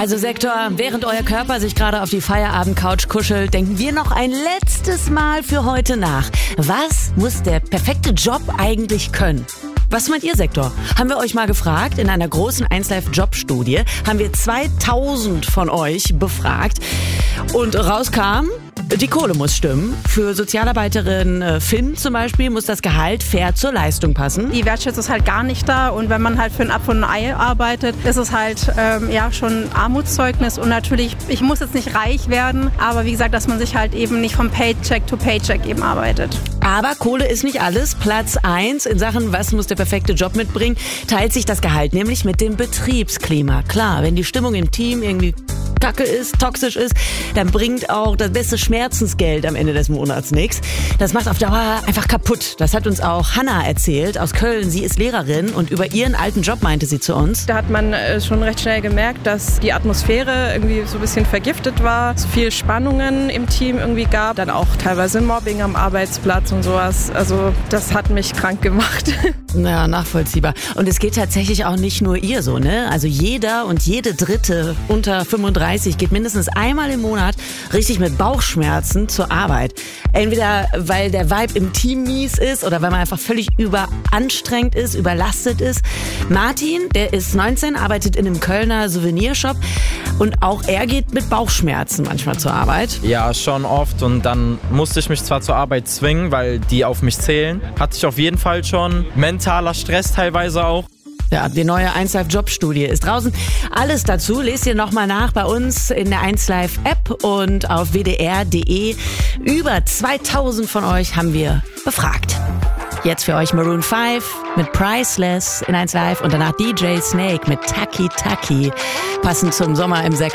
Also Sektor, während euer Körper sich gerade auf die Feierabend-Couch kuschelt, denken wir noch ein letztes Mal für heute nach. Was muss der perfekte Job eigentlich können? Was meint ihr, Sektor? Haben wir euch mal gefragt. In einer großen 1Live-Job-Studie haben wir 2000 von euch befragt. Und rauskam, die Kohle muss stimmen. Für Sozialarbeiterin Finn zum Beispiel muss das Gehalt fair zur Leistung passen. Die Wertschätzung ist halt gar nicht da. Und wenn man halt für ein Apfel und ein Ei arbeitet, ist es halt schon ein Armutszeugnis. Und natürlich, ich muss jetzt nicht reich werden, aber wie gesagt, dass man sich halt eben nicht vom Paycheck to Paycheck eben arbeitet. Aber Kohle ist nicht alles. Platz 1 in Sachen, was muss der perfekte Job mitbringen, teilt sich das Gehalt nämlich mit dem Betriebsklima. Klar, wenn die Stimmung im Team irgendwie kacke ist, toxisch ist, dann bringt auch das beste Schmerzensgeld am Ende des Monats nichts. Das macht auf Dauer einfach kaputt. Das hat uns auch Hanna erzählt aus Köln. Sie ist Lehrerin und über ihren alten Job meinte sie zu uns. Da hat man schon recht schnell gemerkt, dass die Atmosphäre irgendwie so ein bisschen vergiftet war, es viel Spannungen im Team irgendwie gab, dann auch teilweise Mobbing am Arbeitsplatz und sowas. Also das hat mich krank gemacht. Ja, nachvollziehbar. Und es geht tatsächlich auch nicht nur ihr so, ne? Also jeder und jede Dritte unter 35 geht mindestens einmal im Monat richtig mit Bauchschmerzen zur Arbeit. Entweder weil der Vibe im Team mies ist oder weil man einfach völlig überanstrengt ist, überlastet ist. Martin, der ist 19, arbeitet in einem Kölner Souvenirshop und auch er geht mit Bauchschmerzen manchmal zur Arbeit. Ja, schon oft und dann musste ich mich zwar zur Arbeit zwingen, weil die auf mich zählen. Hatte ich auf jeden Fall schon. Mentaler Stress teilweise auch. Ja, die neue 1Live-Job-Studie ist draußen. Alles dazu lest ihr nochmal nach bei uns in der 1Live-App und auf wdr.de. Über 2000 von euch haben wir befragt. Jetzt für euch Maroon 5 mit Priceless in 1Live und danach DJ Snake mit Taki Taki. Passend zum Sommer im Sektor.